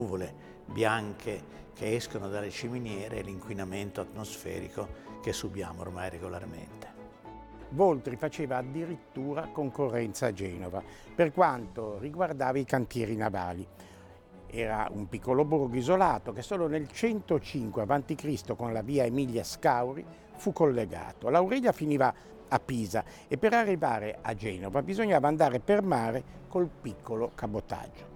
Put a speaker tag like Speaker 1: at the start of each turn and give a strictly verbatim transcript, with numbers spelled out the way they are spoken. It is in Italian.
Speaker 1: nuvole bianche che escono dalle ciminiere e l'inquinamento atmosferico che subiamo ormai regolarmente.
Speaker 2: Voltri faceva addirittura concorrenza a Genova per quanto riguardava i cantieri navali. Era un piccolo borgo isolato che solo nel centocinque avanti Cristo con la via Emilia Scauri fu collegato. L'Aurelia finiva a Pisa e per arrivare a Genova bisognava andare per mare col piccolo cabotaggio.